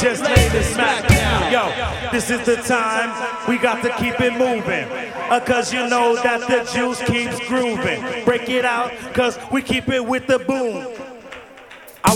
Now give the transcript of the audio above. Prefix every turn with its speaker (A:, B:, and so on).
A: just lay the smack down. Yo, this is the time we got to keep it moving. Cause you know that the juice keeps grooving. Break it out, cause we keep it with the boom.